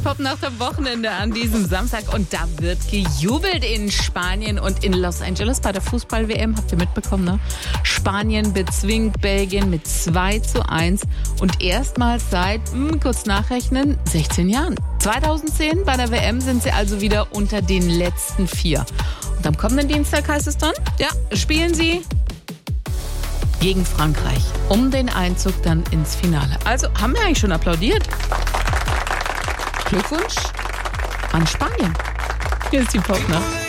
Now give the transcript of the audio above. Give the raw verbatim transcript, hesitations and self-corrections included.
Popnacht am Wochenende an diesem Samstag und da wird gejubelt in Spanien und in Los Angeles bei der Fußball-W M. Habt ihr mitbekommen, ne? Spanien bezwingt Belgien mit zwei zu eins und erstmals seit, mh, kurz nachrechnen, sechzehn Jahren. zweitausendzehn bei der W M sind sie also wieder unter den letzten vier. Und am kommenden Dienstag heißt es dann, ja, spielen sie gegen Frankreich um den Einzug dann ins Finale. Also haben wir eigentlich schon applaudiert. Glückwunsch an Spanien. Hier ist die Popnacht.